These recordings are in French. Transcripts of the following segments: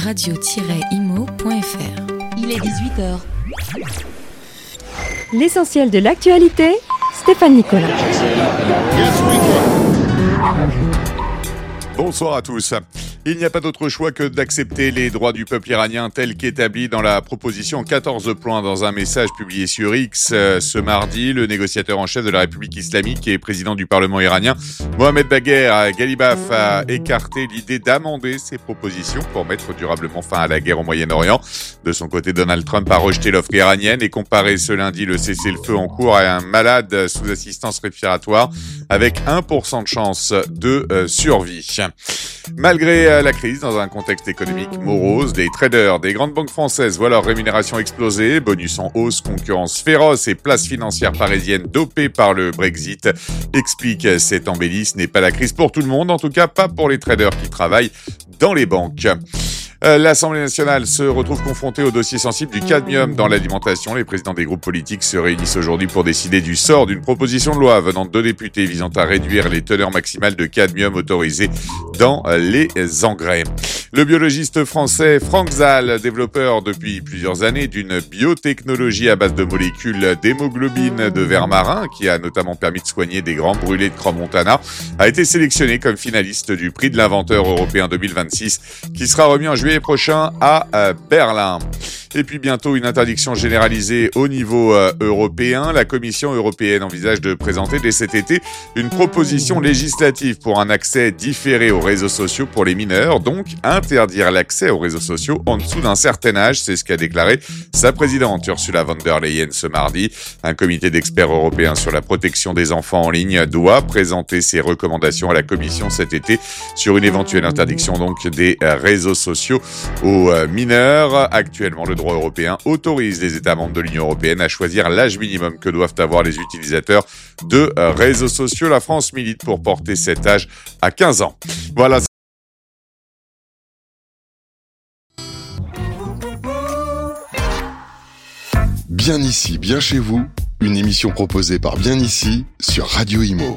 radio-imo.fr. Il est 18h. L'essentiel de l'actualité, Stéphane Nicolas. Bonsoir à tous. Il n'y a pas d'autre choix que d'accepter les droits du peuple iranien tels qu'établis dans la proposition 14 points dans un message publié sur X ce mardi. Le négociateur en chef de la République islamique et président du Parlement iranien, Mohamed Bagher Ghalibaf, a écarté l'idée d'amender ces propositions pour mettre durablement fin à la guerre au Moyen-Orient. De son côté, Donald Trump a rejeté l'offre iranienne et comparé ce lundi le cessez-le-feu en cours à un malade sous assistance respiratoire avec 1% de chance de survie. Malgré la crise, dans un contexte économique morose, les traders des grandes banques françaises voient leur rémunération exploser, bonus en hausse, concurrence féroce et places financières parisiennes dopées par le Brexit. Explique cette embellie, ce n'est pas la crise pour tout le monde, en tout cas pas pour les traders qui travaillent dans les banques. L'Assemblée nationale se retrouve confrontée au dossier sensible du cadmium dans l'alimentation. Les présidents des groupes politiques se réunissent aujourd'hui pour décider du sort d'une proposition de loi venant de 2 députés visant à réduire les teneurs maximales de cadmium autorisées dans les engrais. Le biologiste français Franck Zal, développeur depuis plusieurs années d'une biotechnologie à base de molécules d'hémoglobine de vers marin, qui a notamment permis de soigner des grands brûlés de Crans-Montana, a été sélectionné comme finaliste du prix de l'inventeur européen 2026, qui sera remis en juillet prochain à Berlin. Et puis bientôt une interdiction généralisée au niveau européen. La Commission européenne envisage de présenter dès cet été une proposition législative pour un accès différé aux réseaux sociaux pour les mineurs, donc interdire l'accès aux réseaux sociaux en dessous d'un certain âge, c'est ce qu'a déclaré sa présidente Ursula von der Leyen ce mardi. Un comité d'experts européens sur la protection des enfants en ligne doit présenter ses recommandations à la Commission cet été sur une éventuelle interdiction donc des réseaux sociaux aux mineurs. Actuellement, le droit européen autorise les États membres de l'Union européenne à choisir l'âge minimum que doivent avoir les utilisateurs de réseaux sociaux. La France milite pour porter cet âge à 15 ans. Voilà. Bien ici, bien chez vous, une émission proposée par Bien ici sur Radio Imo.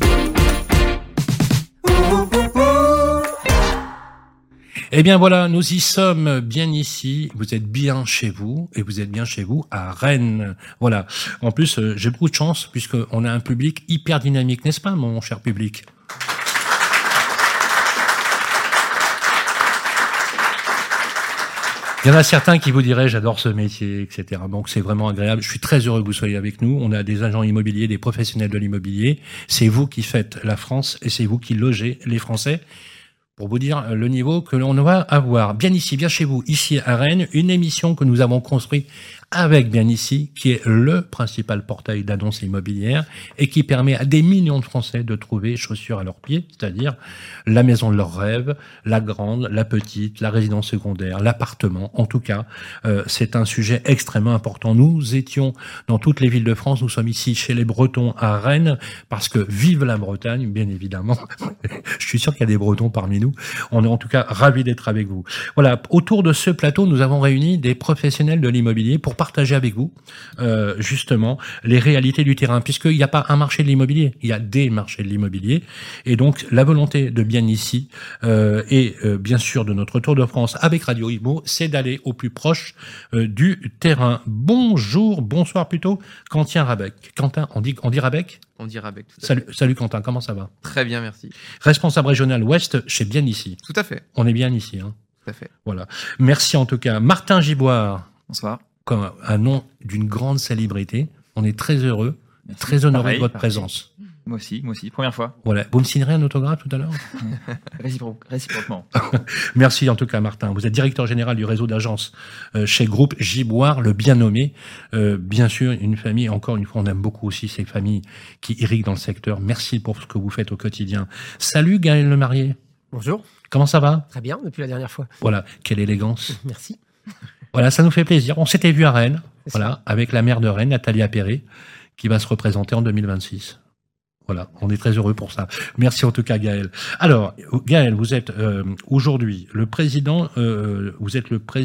Eh bien voilà, nous y sommes bien ici, vous êtes bien chez vous, et vous êtes bien chez vous à Rennes. Voilà. En plus, j'ai beaucoup de chance, puisqu'on a un public hyper dynamique, n'est-ce pas, mon cher public ? Il y en a certains qui vous diraient, j'adore ce métier, etc. Donc c'est vraiment agréable. Je suis très heureux que vous soyez avec nous. On a des agents immobiliers, des professionnels de l'immobilier. C'est vous qui faites la France, et c'est vous qui logez les Français. Pour vous dire le niveau que l'on va avoir. Bien ici, bien chez vous, ici à Rennes, une émission que nous avons construite avec Bien ici, qui est le principal portail d'annonces immobilières et qui permet à des millions de Français de trouver chaussures à leurs pieds, c'est-à-dire la maison de leurs rêves, la grande, la petite, la résidence secondaire, l'appartement. En tout cas, c'est un sujet extrêmement important. Nous étions dans toutes les villes de France, nous sommes ici chez les Bretons à Rennes, parce que vive la Bretagne, bien évidemment. Je suis sûr qu'il y a des Bretons parmi nous. On est en tout cas ravis d'être avec vous. Voilà, autour de ce plateau, nous avons réuni des professionnels de l'immobilier pour partager avec vous justement les réalités du terrain, puisqu'il n'y a pas un marché de l'immobilier, il y a des marchés de l'immobilier, et donc la volonté de Bien ici et bien sûr de notre Tour de France avec Radio Imo, c'est d'aller au plus proche du terrain. Bonsoir plutôt, Quentin Rabec. Quentin, on dit Rabec ? On dit Rabec, tout à fait. Salut Quentin, comment ça va ? Très bien, merci. Responsable régional Ouest chez Bien ici. Tout à fait. On est bien ici, hein ? Tout à fait. Voilà. Merci en tout cas. Martin Giboire. Bonsoir. Comme un nom d'une grande célébrité. On est très heureux, merci. Très honoré de votre présence. Moi aussi, première fois. Voilà. Vous me signerez un autographe tout à l'heure ? Réciproquement. Merci en tout cas, Martin. Vous êtes directeur général du réseau d'agences chez Groupe Giboire, le bien nommé. Bien sûr, une famille, encore une fois, on aime beaucoup aussi ces familles qui irriguent dans le secteur. Merci pour ce que vous faites au quotidien. Salut Gaël Lemarié. Bonjour. Comment ça va ? Très bien, depuis la dernière fois. Voilà, quelle élégance. Merci. Voilà, ça nous fait plaisir. On s'était vu à Rennes, voilà, avec la maire de Rennes, Nathalie Appéré, qui va se représenter en 2026. Voilà, on est très heureux pour ça. Merci en tout cas, Gaël. Alors, Gaël, vous êtes aujourd'hui le président, vous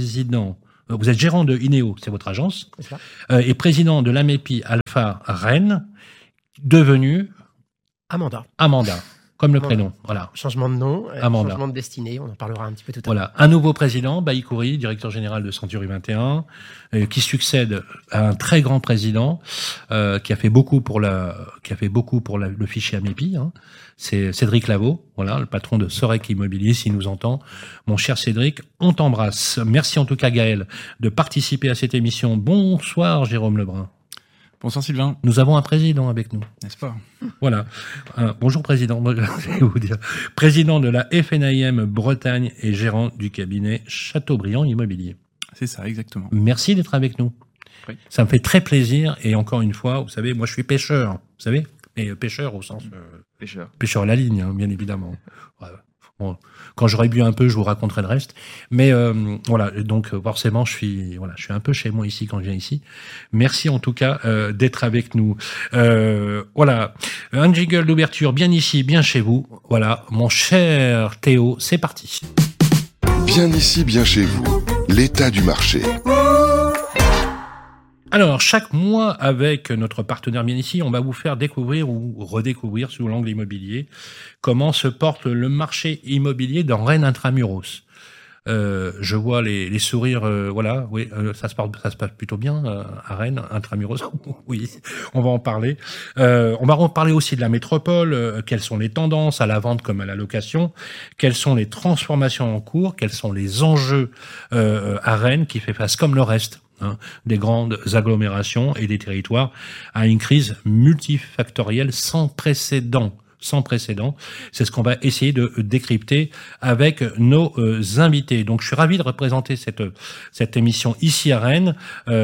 êtes gérant de Ineo, c'est votre agence, et président de l'AMEPI Alpha Rennes, devenu Amanda. comme le prénom. Voilà. Changement de nom, Amanda. changement de destinée, on en parlera un petit peu tout à l'heure. Voilà, un nouveau président, Bailly Khoury, directeur général de Century 21, qui succède à un très grand président qui a fait beaucoup pour le fichier Amépi. Hein. C'est Cédric Lavaux, voilà, le patron de Sorec Immobilier, s'il nous entend. Mon cher Cédric, on t'embrasse. Merci en tout cas Gaël de participer à cette émission. Bonsoir Jérôme Lebrun. Bonsoir Sylvain. Nous avons un président avec nous. N'est-ce pas? Voilà. Bonjour président. Je vais vous dire. Président de la FNIM Bretagne et gérant du cabinet Chateaubriand Immobilier. C'est ça, exactement. Merci d'être avec nous. Oui. Ça me fait très plaisir. Et encore une fois, vous savez, moi je suis pêcheur. Vous savez? Et pêcheur au sens... Pêcheur à la ligne, hein, bien évidemment. Ouais. Bon, quand j'aurai bu un peu, je vous raconterai le reste. Mais voilà, donc forcément, je suis un peu chez moi ici quand je viens ici. Merci en tout cas d'être avec nous. Voilà, un jingle d'ouverture, bien ici, bien chez vous. Voilà, mon cher Théo, c'est parti. Bien ici, bien chez vous. L'état du marché. Alors, chaque mois, avec notre partenaire bien ici, on va vous faire découvrir ou redécouvrir sous l'angle immobilier comment se porte le marché immobilier dans Rennes Intramuros. Je vois les sourires, voilà, oui, ça se passe plutôt bien à Rennes Intramuros. Oui, on va en parler. On va en parler aussi de la métropole. Quelles sont les tendances à la vente comme à la location? Quelles sont les transformations en cours? Quels sont les enjeux à Rennes qui fait face, comme le reste, des grandes agglomérations et des territoires, à une crise multifactorielle sans précédent. C'est ce qu'on va essayer de décrypter avec nos invités. Donc, je suis ravi de représenter cette émission ici à Rennes.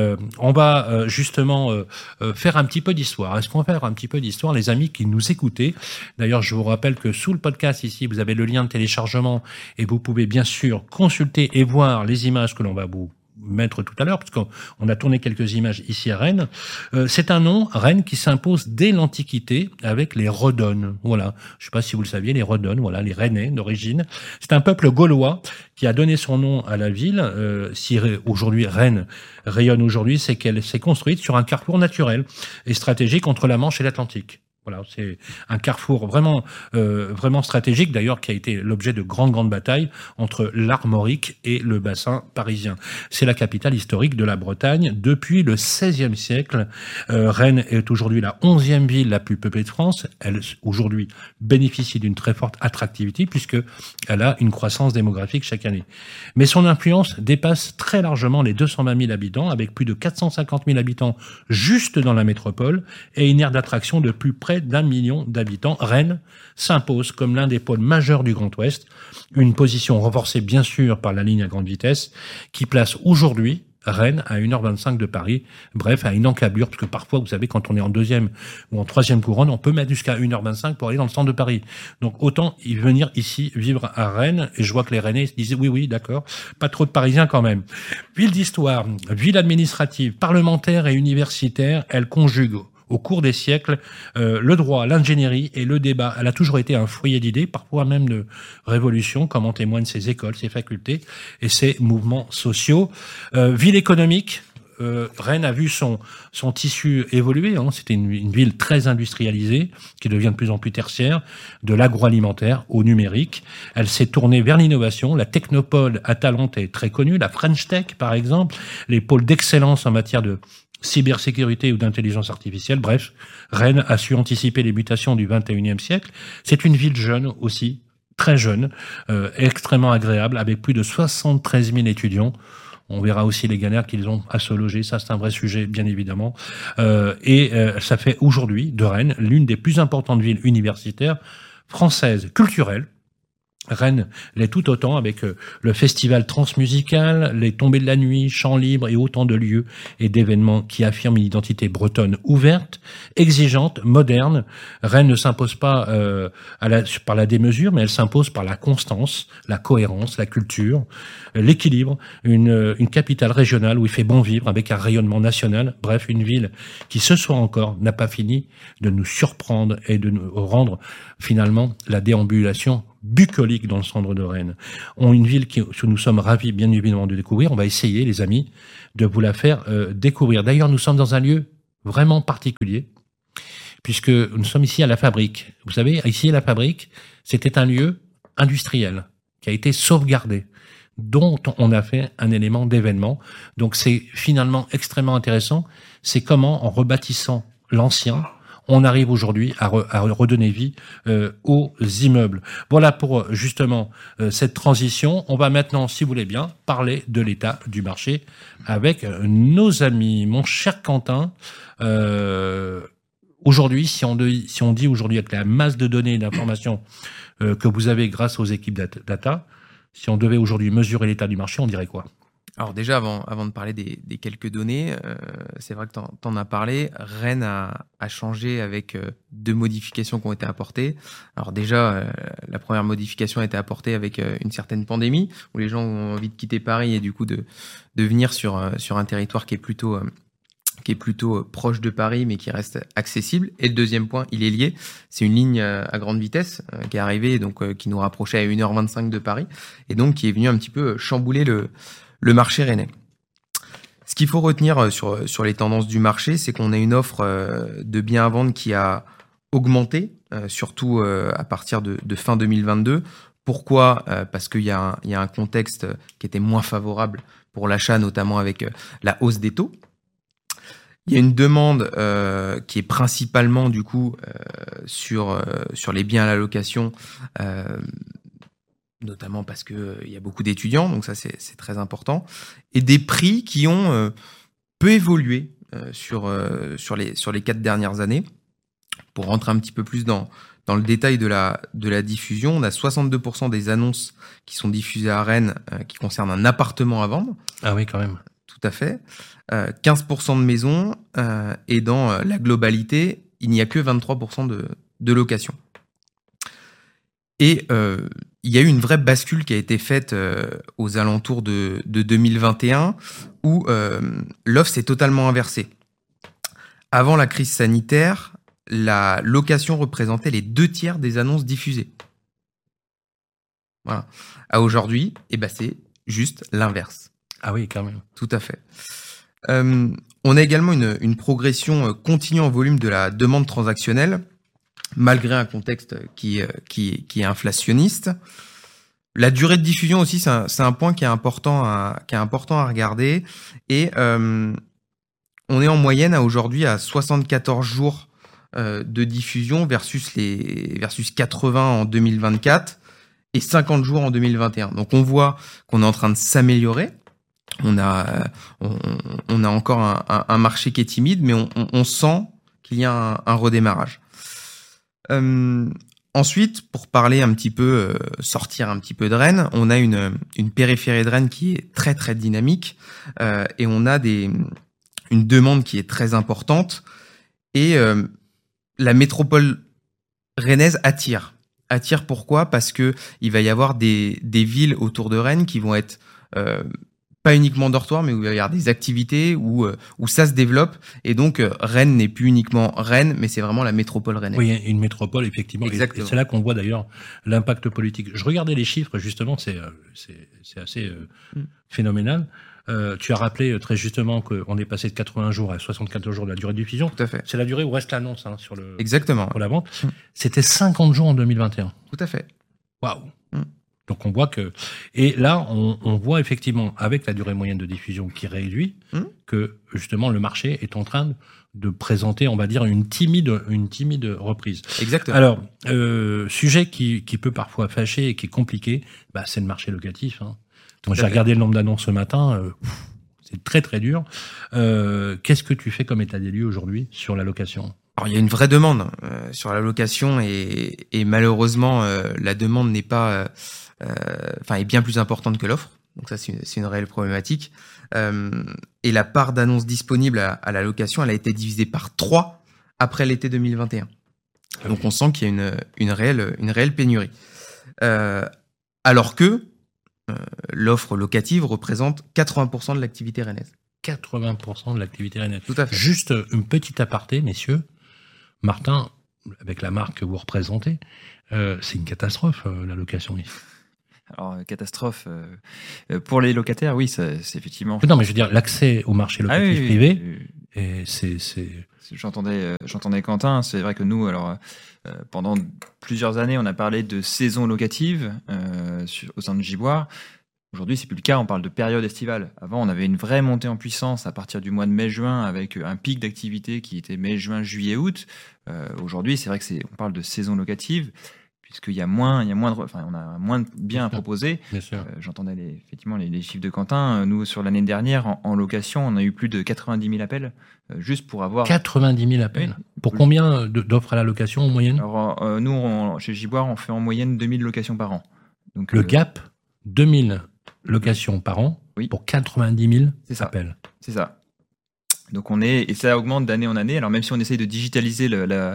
On va justement faire un petit peu d'histoire. Est-ce qu'on va faire un petit peu d'histoire, les amis qui nous écoutez? D'ailleurs, je vous rappelle que sous le podcast ici, vous avez le lien de téléchargement et vous pouvez bien sûr consulter et voir les images que l'on va vous mettre tout à l'heure, parce qu'on a tourné quelques images ici à Rennes. C'est un nom, Rennes, qui s'impose dès l'Antiquité avec les Redonnes. Voilà. Je ne sais pas si vous le saviez, les Redonnes, voilà, les Rennais d'origine. C'est un peuple gaulois qui a donné son nom à la ville. Si aujourd'hui Rennes rayonne aujourd'hui, c'est qu'elle s'est construite sur un carrefour naturel et stratégique entre la Manche et l'Atlantique. Voilà, c'est un carrefour vraiment stratégique, d'ailleurs, qui a été l'objet de grandes batailles entre l'Armorique et le bassin parisien. C'est la capitale historique de la Bretagne depuis le XVIe siècle. Rennes est aujourd'hui la 11e ville la plus peuplée de France. Elle, aujourd'hui, bénéficie d'une très forte attractivité puisque elle a une croissance démographique chaque année. Mais son influence dépasse très largement les 220 000 habitants, avec plus de 450 000 habitants juste dans la métropole et une aire d'attraction de plus près d'1 million d'habitants. Rennes s'impose comme l'un des pôles majeurs du Grand Ouest, une position renforcée bien sûr par la ligne à grande vitesse qui place aujourd'hui Rennes à 1h25 de Paris, bref, à une encablure, parce que parfois, vous savez, quand on est en deuxième ou en troisième couronne, on peut mettre jusqu'à 1h25 pour aller dans le centre de Paris. Donc, autant y venir ici, vivre à Rennes, et je vois que les Rennais se disaient, oui, d'accord, pas trop de Parisiens quand même. Ville d'histoire, ville administrative, parlementaire et universitaire, elle conjugue au cours des siècles, le droit, l'ingénierie et le débat. Elle a toujours été un foyer d'idées, parfois même de révolution, comme en témoignent ses écoles, ses facultés et ses mouvements sociaux. Ville économique, Rennes a vu son tissu évoluer. C'était une ville très industrialisée, qui devient de plus en plus tertiaire, de l'agroalimentaire au numérique. Elle s'est tournée vers l'innovation. La technopole Atalante est très connue, la French Tech par exemple, les pôles d'excellence en matière de cybersécurité ou d'intelligence artificielle. Bref, Rennes a su anticiper les mutations du 21e siècle. C'est une ville jeune aussi, très jeune, extrêmement agréable, avec plus de 73 000 étudiants. On verra aussi les galères qu'ils ont à se loger. Ça, c'est un vrai sujet, bien évidemment. Ça fait aujourd'hui de Rennes l'une des plus importantes villes universitaires françaises, culturelles. Rennes l'est tout autant avec le festival transmusical, les tombées de la nuit, chants libres et autant de lieux et d'événements qui affirment une identité bretonne ouverte, exigeante, moderne. Rennes ne s'impose pas par la démesure, mais elle s'impose par la constance, la cohérence, la culture, l'équilibre, une capitale régionale où il fait bon vivre avec un rayonnement national. Bref, une ville qui ce soir encore n'a pas fini de nous surprendre et de nous rendre finalement la déambulation bucolique dans le centre de Rennes. Une ville que nous sommes ravis bien évidemment de découvrir. On va essayer, les amis, de vous la faire découvrir. D'ailleurs, nous sommes dans un lieu vraiment particulier, puisque nous sommes ici à la Fabrique. Vous savez, ici à la Fabrique, c'était un lieu industriel qui a été sauvegardé, dont on a fait un élément d'événement. Donc c'est finalement extrêmement intéressant. C'est comment, en rebâtissant l'ancien, on arrive aujourd'hui à redonner vie aux immeubles. Voilà pour justement cette transition. On va maintenant, si vous voulez bien, parler de l'état du marché avec nos amis. Mon cher Quentin, aujourd'hui, si on dit aujourd'hui avec la masse de données et d'informations que vous avez grâce aux équipes data, si on devait aujourd'hui mesurer l'état du marché, on dirait quoi ? Alors déjà, avant de parler des quelques données, c'est vrai que t'en as parlé. Rennes a changé avec 2 modifications qui ont été apportées. Alors déjà, la première modification a été apportée avec une certaine pandémie, où les gens ont envie de quitter Paris et du coup de venir sur un territoire qui est plutôt proche de Paris, mais qui reste accessible. Et le deuxième point, il est lié. C'est une ligne à grande vitesse qui est arrivée, donc qui nous rapprochait à 1h25 de Paris, et donc qui est venue un petit peu chambouler le marché rennais. Ce qu'il faut retenir sur les tendances du marché, c'est qu'on a une offre de biens à vendre qui a augmenté, surtout à partir de fin 2022. Pourquoi ? Parce qu'il y a un contexte qui était moins favorable pour l'achat, notamment avec la hausse des taux. Il y a une demande qui est principalement du coup sur les biens à la location, notamment parce que il y a beaucoup d'étudiants, donc ça c'est très important, et des prix qui ont peu évolué sur les 4 dernières années. Pour rentrer un petit peu plus dans le détail de la diffusion, on a 62% des annonces qui sont diffusées à Rennes qui concernent un appartement à vendre. Ah oui, quand même. Tout à fait. 15% de maisons, et dans la globalité, il n'y a que 23% de location. Et il y a eu une vraie bascule qui a été faite aux alentours de 2021, où l'offre s'est totalement inversée. Avant la crise sanitaire, la location représentait les 2/3 des annonces diffusées. Voilà. À aujourd'hui, c'est juste l'inverse. Ah oui, quand même. Tout à fait. On a également une progression continue en volume de la demande transactionnelle, malgré un contexte qui est inflationniste. La durée de diffusion aussi, c'est un point qui est important à regarder. Et on est en moyenne aujourd'hui à 74 jours de diffusion versus 80 en 2024 et 50 jours en 2021. Donc on voit qu'on est en train de s'améliorer. On a encore un marché qui est timide, mais on sent qu'il y a un redémarrage. Ensuite, pour parler un petit peu, sortir un petit peu de Rennes, on a une périphérie de Rennes qui est très très dynamique, et on a une demande qui est très importante, et la métropole rennaise attire. Pourquoi ? Parce que il va y avoir des villes autour de Rennes qui vont être pas uniquement dortoirs, mais où il va y avoir des activités où ça se développe. Et donc, Rennes n'est plus uniquement Rennes, mais c'est vraiment la métropole rennaise. Oui, une métropole, effectivement. Exactement. Et c'est là qu'on voit d'ailleurs l'impact politique. Je regardais les chiffres, justement, c'est assez phénoménal. Tu as rappelé très justement qu'on est passé de 80 jours à 74 jours de la durée de diffusion. Tout à fait. C'est la durée où reste l'annonce sur le. Exactement. Pour la vente. C'était 50 jours en 2021. Tout à fait. Waouh. Donc on voit que, et là on voit effectivement avec la durée moyenne de diffusion qui réduit, que justement le marché est en train de présenter, on va dire, une timide reprise. Exactement. Alors sujet qui peut parfois fâcher et qui est compliqué, c'est le marché locatif. Donc j'ai regardé le nombre d'annonces ce matin, c'est très très dur. Qu'est-ce que tu fais comme état des lieux aujourd'hui sur la location ? Alors, il y a une vraie demande sur la location, et malheureusement la demande n'est pas est bien plus importante que l'offre. Donc ça, c'est une réelle problématique. Et la part d'annonces disponibles à la location, elle a été divisée par 3 après l'été 2021. Donc on sent qu'il y a une réelle pénurie. Alors que l'offre locative représente 80% de l'activité rennaise. 80% de l'activité rennaise. Tout à fait. Juste une petite aparté, messieurs. Martin, avec la marque que vous représentez, c'est une catastrophe, la location. Alors, catastrophe pour les locataires, oui, c'est effectivement. Non, mais je veux dire, l'accès au marché locatif privé Et c'est... J'entendais Quentin, c'est vrai que nous, pendant plusieurs années, on a parlé de saison locative au sein de Giboire. Aujourd'hui, c'est plus le cas, on parle de période estivale. Avant, on avait une vraie montée en puissance à partir du mois de mai-juin avec un pic d'activité qui était mai-juin, juillet-août. Aujourd'hui, c'est vrai que on parle de saison locative, puisqu'il y a moins on a moins de biens à proposer. Bien sûr. J'entendais effectivement les chiffres de Quentin. Nous, sur l'année dernière, en location, on a eu plus de 90 000 appels, juste pour avoir... 90 000 appels. Oui. Pour combien d'offres à la location en moyenne? Alors, nous, chez Giboire, on fait en moyenne 2000 locations par an. Donc, Le gap, 2000 locations par an pour 90 000 appels. C'est ça. Donc et ça augmente d'année en année. Alors même si on essaye de digitaliser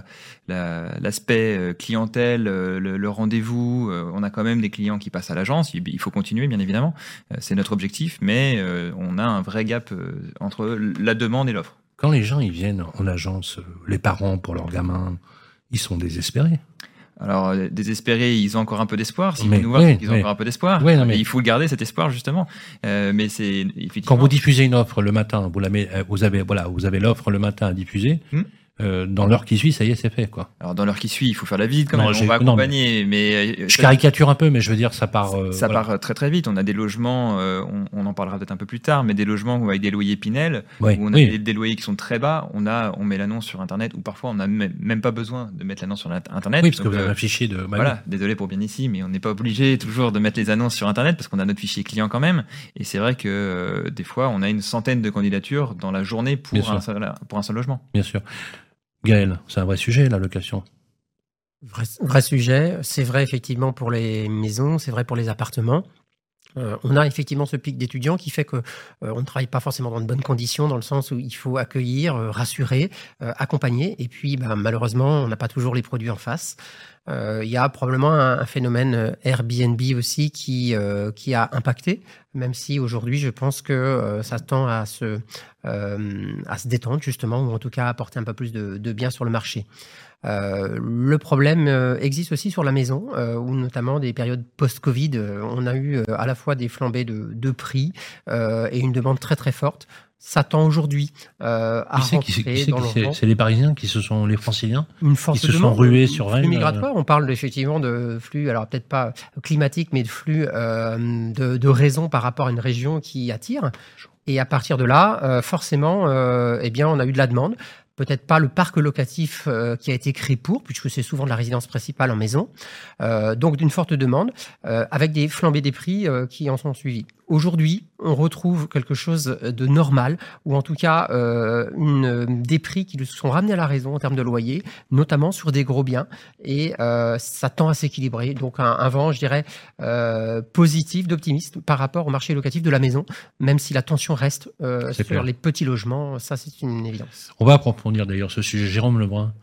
l'aspect clientèle, le rendez-vous, on a quand même des clients qui passent à l'agence. Il faut continuer, bien évidemment. C'est notre objectif, mais on a un vrai gap entre la demande et l'offre. Quand les gens ils viennent en agence, les parents pour leurs gamins, ils sont désespérés. Alors, désespérés, ils ont encore un peu d'espoir. Si vous nous voyez, ils ont encore un peu d'espoir. Oui, mais il faut le garder, cet espoir, justement. Mais c'est effectivement... Quand vous diffusez une offre le matin, vous avez l'offre le matin à diffuser. Dans l'heure qui suit, ça y est, c'est fait, quoi. Alors, dans l'heure qui suit, il faut faire la visite quand même. On va accompagner, mais je caricature un peu, mais je veux dire, ça part. Ça part très très vite. On a des logements, on en parlera peut-être un peu plus tard, mais des logements avec des loyers Pinel, où on a des loyers qui sont très bas. On met l'annonce sur Internet, ou parfois on n'a même pas besoin de mettre l'annonce sur Internet. Oui, parce que vous avez un fichier de. Voilà, désolé pour bien ici, mais on n'est pas obligé toujours de mettre les annonces sur Internet parce qu'on a notre fichier client quand même. Et c'est vrai que des fois, on a une centaine de candidatures dans la journée pour un seul logement. Bien sûr. Gaël, c'est un vrai sujet, la location. Vrai sujet. C'est vrai effectivement pour les maisons, c'est vrai pour les appartements. On a effectivement ce pic d'étudiants qui fait que on ne travaille pas forcément dans de bonnes conditions, dans le sens où il faut accueillir, rassurer, accompagner. Et puis, malheureusement, on n'a pas toujours les produits en face. Il y a probablement un phénomène Airbnb aussi qui a impacté, même si aujourd'hui, je pense que ça tend à se détendre justement, ou en tout cas à apporter un peu plus de biens sur le marché. Le problème existe aussi sur la maison, où notamment des périodes post-Covid, on a eu à la fois des flambées de prix et une demande très très forte. Ça tend aujourd'hui à rentrer dans le rang. C'est les Parisiens les Franciliens, une force qui se sont rués sur Rennes. Migratoire, on parle effectivement de flux, alors peut-être pas climatique, mais de flux de raisons par rapport à une région qui attire. Et à partir de là, forcément, on a eu de la demande. Peut-être pas le parc locatif qui a été créé puisque c'est souvent de la résidence principale en maison. Donc d'une forte demande, avec des flambées des prix qui en sont suivis. Aujourd'hui, on retrouve quelque chose de normal, ou en tout cas des prix qui sont ramenés à la raison en termes de loyer, notamment sur des gros biens, et ça tend à s'équilibrer. Donc un vent, je dirais, positif, d'optimisme par rapport au marché locatif de la maison, même si la tension reste sur les petits logements, ça c'est une évidence. On va approfondir d'ailleurs ce sujet. Jérôme Lebrun,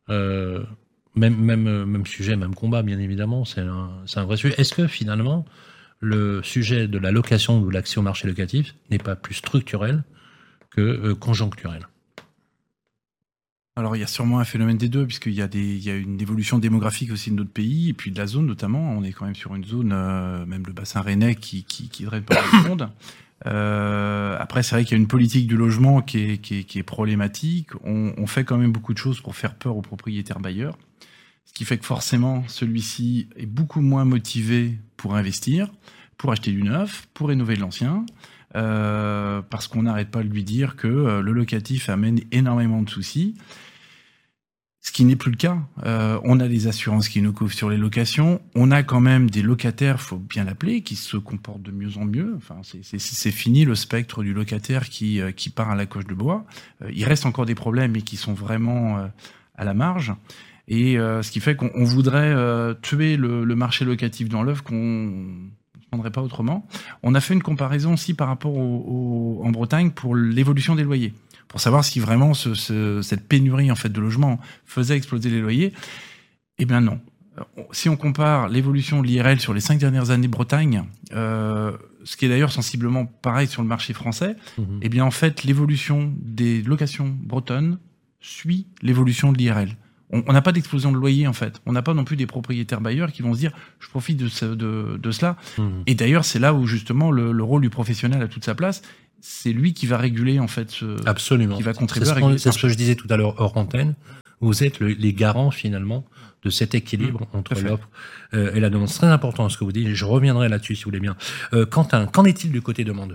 même sujet, même combat, bien évidemment, c'est un vrai sujet. Est-ce que finalement, le sujet de la location ou l'accès au marché locatif n'est pas plus structurel que conjoncturel? Alors, il y a sûrement un phénomène des deux, puisqu'il y a une évolution démographique aussi de notre pays, et puis de la zone notamment. On est quand même sur une zone, même le bassin rennais, qui draine pas mal de monde. Après, c'est vrai qu'il y a une politique du logement qui est problématique. On fait quand même beaucoup de choses pour faire peur aux propriétaires bailleurs, ce qui fait que forcément, celui-ci est beaucoup moins motivé pour investir, pour acheter du neuf, pour rénover de l'ancien, parce qu'on n'arrête pas de lui dire que le locatif amène énormément de soucis, ce qui n'est plus le cas. On a les assurances qui nous couvrent sur les locations, on a quand même des locataires, faut bien l'appeler, qui se comportent de mieux en mieux. Enfin, c'est fini le spectre du locataire qui part à la coche de bois. Il reste encore des problèmes, mais qui sont vraiment à la marge. Et ce qui fait qu'on voudrait tuer le marché locatif dans l'œuf, qu'on ne prendrait pas autrement. On a fait une comparaison aussi par rapport en Bretagne pour l'évolution des loyers, pour savoir si vraiment cette pénurie en fait de logements faisait exploser les loyers. Eh bien non. Si on compare l'évolution de l'IRL sur les 5 dernières années Bretagne, ce qui est d'ailleurs sensiblement pareil sur le marché français, eh bien en fait l'évolution des locations bretonnes suit l'évolution de l'IRL. On n'a pas d'explosion de loyer, en fait. On n'a pas non plus des propriétaires bailleurs qui vont se dire « je profite de cela ». Et d'ailleurs, c'est là où, justement, le rôle du professionnel a toute sa place. c'est lui qui va réguler en fait Absolument. qui va contribuer C'est à réguler. c'est ce que je disais tout à l'heure hors antenne. Vous êtes les garants finalement de cet équilibre entre à fait. l'offre et la demande. C'est très important ce que vous dites. Je reviendrai là-dessus si vous voulez bien. Quentin, qu'en est-il du côté demande?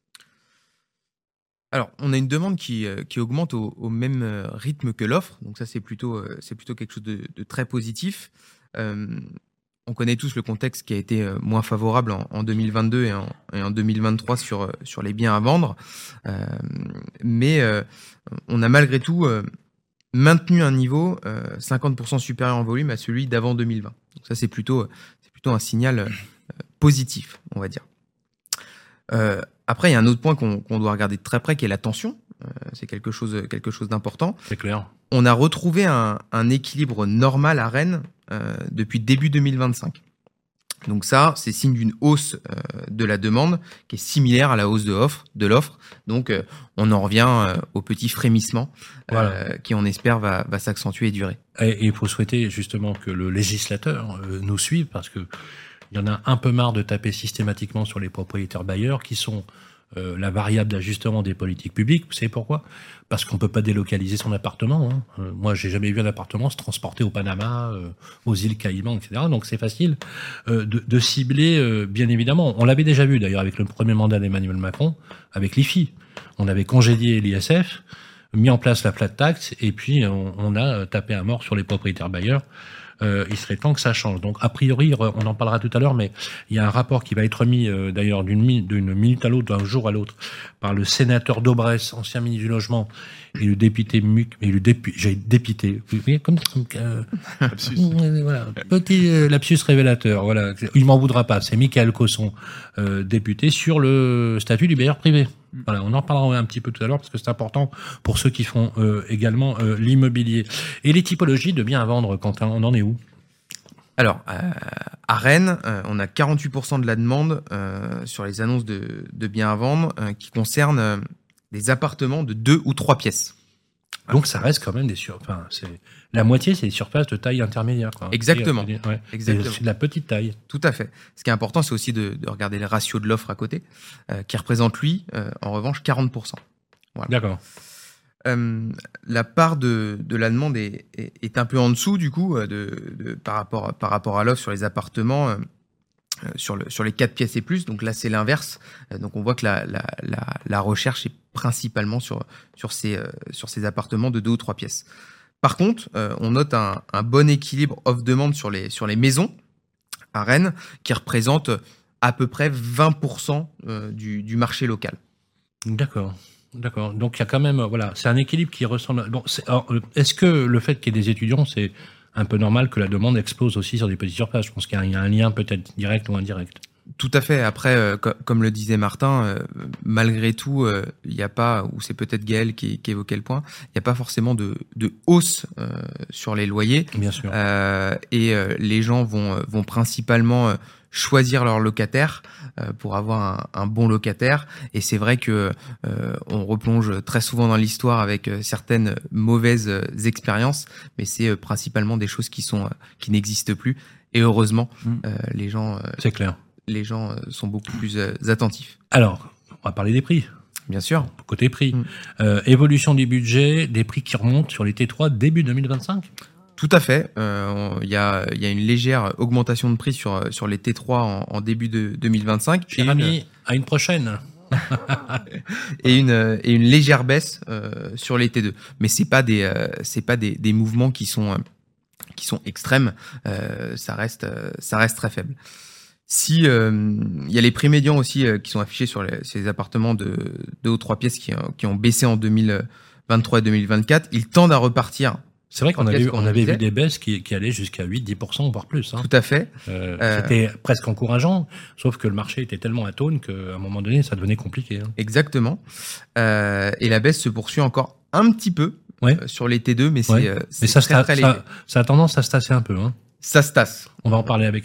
Alors, on a une demande qui augmente au même rythme que l'offre, donc ça c'est plutôt quelque chose de très positif. On connaît tous le contexte qui a été moins favorable en 2022 et en 2023 sur les biens à vendre, mais on a malgré tout maintenu un niveau 50% supérieur en volume à celui d'avant 2020. Donc ça c'est plutôt un signal positif, on va dire. Après, il y a un autre point qu'on doit regarder de très près, qui est la tension. C'est quelque chose d'important. C'est clair. On a retrouvé un équilibre normal à Rennes depuis début 2025. Donc ça, c'est signe d'une hausse de la demande qui est similaire à la hausse de l'offre. Donc on en revient au petit frémissement qui, on espère, va s'accentuer et durer. Et il faut souhaiter justement que le législateur nous suive, parce que il y en a un peu marre de taper systématiquement sur les propriétaires bailleurs qui sont la variable d'ajustement des politiques publiques. Vous savez pourquoi? Parce qu'on peut pas délocaliser son appartement. Moi, j'ai jamais vu un appartement se transporter au Panama, aux îles Caïmans, etc. Donc c'est facile de cibler, bien évidemment. On l'avait déjà vu d'ailleurs avec le premier mandat d'Emmanuel Macron, avec l'IFI. On avait congédié l'ISF, mis en place la flat tax, et puis on a tapé à mort sur les propriétaires bailleurs. Il serait temps que ça change. Donc, a priori, on en parlera tout à l'heure, mais il y a un rapport qui va être mis, d'ailleurs, d'une minute à l'autre, d'un jour à l'autre, par le sénateur Daubresse, ancien ministre du Logement, et le député voilà, petit lapsus révélateur, voilà. Il m'en voudra pas. C'est Michael Cosson, député, sur le statut du bailleur privé. Voilà, on en parlera un petit peu tout à l'heure parce que c'est important pour ceux qui font également l'immobilier. Et les typologies de biens à vendre, Quentin, on en est où? Alors, à Rennes, on a 48% de la demande sur les annonces de biens à vendre qui concernent des appartements de 2 ou 3 pièces. Donc ça reste quand même la moitié, c'est des surfaces de taille intermédiaire, quoi. Exactement. Ouais. Exactement. C'est de la petite taille. Tout à fait. Ce qui est important, c'est aussi de regarder les ratios de l'offre à côté, qui représente, lui, en revanche, 40%. Voilà. D'accord. La part de la demande est un peu en dessous, du coup, par rapport à l'offre sur les appartements, sur les 4 pièces et plus. Donc là, c'est l'inverse. Donc on voit que la recherche est principalement sur ces appartements de 2 ou 3 pièces. Par contre, on note un bon équilibre offre-demande sur les maisons à Rennes, qui représente à peu près 20% du marché local. D'accord. Donc il y a quand même, voilà, c'est un équilibre qui ressemble. Bon, est-ce que le fait qu'il y ait des étudiants, c'est un peu normal que la demande explose aussi sur des petites surfaces? Je pense qu'il y a un lien peut-être direct ou indirect. Tout à fait. Après, comme le disait Martin, malgré tout, il n'y a pas, ou c'est peut-être Gaël qui évoquait le point, il n'y a pas forcément de hausse sur les loyers. Bien sûr. Et les gens vont principalement choisir leur locataire pour avoir un bon locataire. Et c'est vrai que on replonge très souvent dans l'histoire avec certaines mauvaises expériences, mais c'est principalement des choses qui n'existent plus. Et heureusement, les gens. C'est clair. Les gens sont beaucoup plus attentifs. Alors, on va parler des prix. Bien sûr. Côté prix. Évolution du budget, des prix qui remontent sur les T3 début 2025 ? Tout à fait. Il y a une légère augmentation de prix sur les T3 en début de 2025. Cher ami, à une prochaine. et une légère baisse sur les T2. Mais c'est pas des mouvements qui sont extrêmes. Ça reste très faible. Si il y a les prix médians aussi qui sont affichés sur ces appartements de 2 ou 3 pièces qui ont baissé en 2023 et 2024, ils tendent à repartir. C'est vrai qu'on avait vu des baisses qui allaient jusqu'à 8-10%, voire plus. Tout à fait. C'était presque encourageant, sauf que le marché était tellement atone qu'à un moment donné, ça devenait compliqué. Exactement. Et la baisse se poursuit encore un petit peu sur les T2, mais c'est très léger. Ça a tendance à se tasser un peu. Ça se tasse. On va en parler avec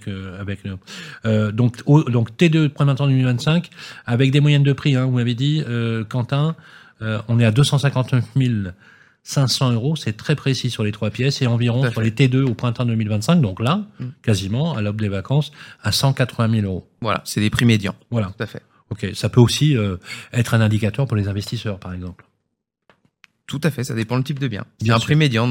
donc T2 printemps 2025 avec des moyennes de prix. Vous m'avez dit, Quentin, on est à 259 500 €, c'est très précis sur les 3 pièces et environ sur les T2 au printemps 2025. Donc là, quasiment à l'aube des vacances, à 180 000 €. Voilà, c'est des prix médians. Voilà. Tout à fait. Ok, ça peut aussi être un indicateur pour les investisseurs, par exemple. Tout à fait, ça dépend le type de bien. C'est Bien un sûr. prix médian